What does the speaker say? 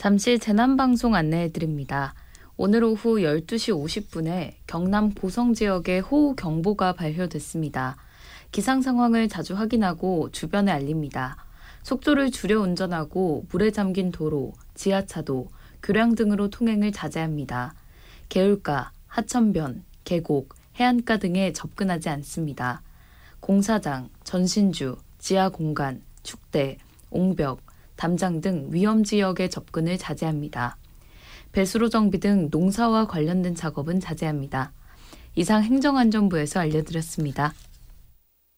잠시 재난방송 안내해드립니다. 오늘 오후 12시 50분에 경남 고성 지역에 호우경보가 발효됐습니다. 기상 상황을 자주 확인하고 주변에 알립니다. 속도를 줄여 운전하고 물에 잠긴 도로, 지하차도, 교량 등으로 통행을 자제합니다. 개울가, 하천변, 계곡, 해안가 등에 접근하지 않습니다. 공사장, 전신주, 지하공간, 축대, 옹벽, 담장 등 위험지역에 접근을 자제합니다. 배수로 정비 등 농사와 관련된 작업은 자제합니다. 이상 행정안전부에서 알려드렸습니다.